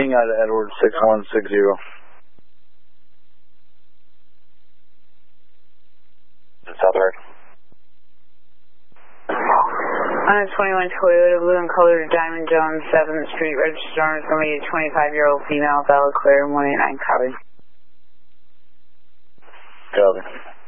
Landing out of Edward 6160. Southward. On a 21 Toyota, blue and colored, Diamond Jones, 7th Street, registered owner is going to be a 25-year-old female, valid clear, 189, copy. Copy.